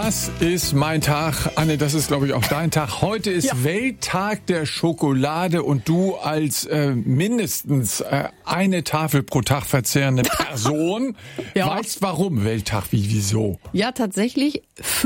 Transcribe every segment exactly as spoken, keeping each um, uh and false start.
Das ist mein Tag. Anne, das ist, glaube ich, auch dein Tag. Heute ist ja. Welttag der Schokolade und du als äh, mindestens äh, eine Tafel pro Tag verzehrende Person ja. weißt, warum Welttag, wie, wieso? Ja, tatsächlich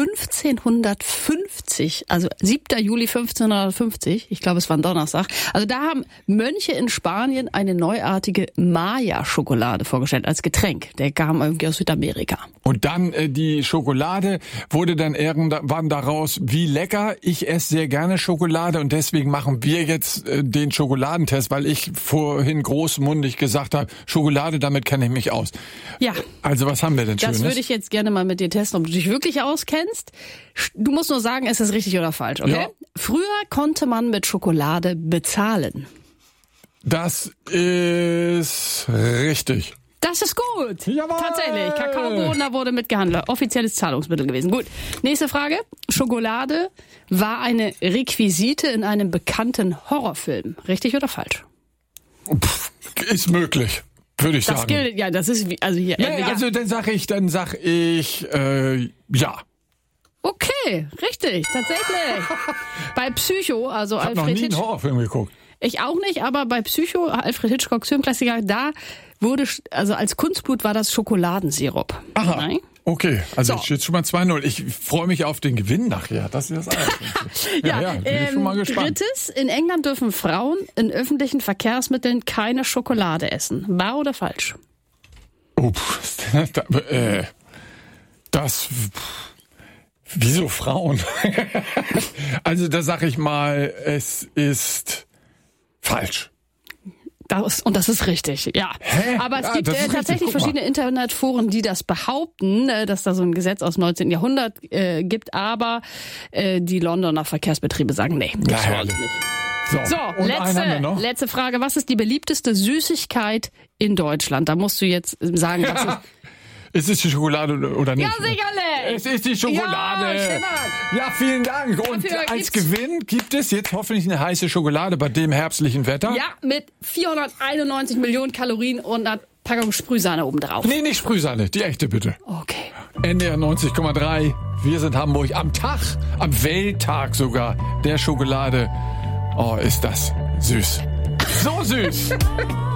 fünfzehnhundertfünfzig, also siebter Juli fünfzehnhundertfünfzig, ich glaube, es war ein Donnerstag. Also da haben Mönche in Spanien eine neuartige Maya-Schokolade vorgestellt als Getränk. Der kam irgendwie aus Südamerika. Und dann äh, die Schokolade wurde dann irgendwann daraus, wie lecker. Ich esse sehr gerne Schokolade und deswegen machen wir jetzt äh, den Schokoladentest, weil ich vorhin großmundig gesagt habe, Schokolade, damit kenne ich mich aus. Ja. Also was haben wir denn Schönes? Das würde ich jetzt gerne mal mit dir testen, ob du dich wirklich auskennst. Du musst nur sagen, ist das richtig oder falsch, okay? Ja. Früher konnte man mit Schokolade bezahlen. Das ist richtig. Das ist gut. Jawohl. Tatsächlich. Kakaobohnen, da wurde mitgehandelt. Offizielles Zahlungsmittel gewesen. Gut. Nächste Frage. Schokolade war eine Requisite in einem bekannten Horrorfilm. Richtig oder falsch? Pff, ist möglich, würde ich das sagen. Gilt, ja, das ist wie, also hier. Ja, ja, also dann sag ich, dann sag ich, äh, ja. Okay, richtig, tatsächlich. Bei Psycho, also ich hab Alfred noch nie einen Hitchcock. Horrorfilm geguckt. Ich auch nicht, aber bei Psycho, Alfred Hitchcocks Filmklassiker, da wurde, also als Kunstblut war das Schokoladensirup. Aha. Nein? Okay, also So. jetzt steht schon mal zwei null. Ich freue mich auf den Gewinn nachher. Das ist das Allerschönste. ja, ja, ja, bin ähm, ich schon mal gespannt. Drittes, in England dürfen Frauen in öffentlichen Verkehrsmitteln keine Schokolade essen. Wahr oder falsch? Oh, pff, da, äh, das... Pff. Wieso Frauen? Also da sag ich mal, es ist falsch. Das, und das ist richtig, ja. Hä? Aber es Ja, gibt das äh, ist richtig. tatsächlich Guck mal. verschiedene Internetforen, die das behaupten, äh, dass da so ein Gesetz aus neunzehnten Jahrhundert äh, gibt, aber äh, die Londoner Verkehrsbetriebe sagen, nee, Na, das herrlich. nicht. So, So, und einen haben wir letzte, noch. letzte Frage. Was ist die beliebteste Süßigkeit in Deutschland? Da musst du jetzt sagen, was ist... Ist es die Schokolade oder nicht? Ja, sicherlich! Es ist die Schokolade! Ja, Stefan. Ja, vielen Dank. Und Dafür als gibt's- Gewinn gibt es jetzt hoffentlich eine heiße Schokolade bei dem herbstlichen Wetter. Ja, mit vierhunderteinundneunzig Millionen Kalorien und einer Packung Sprühsahne obendrauf. Nee, nicht Sprühsahne, die echte bitte. Okay. N D R neunzig Komma drei. Wir sind Hamburg am Tag, am Welttag sogar der Schokolade. Oh, ist das süß. So süß.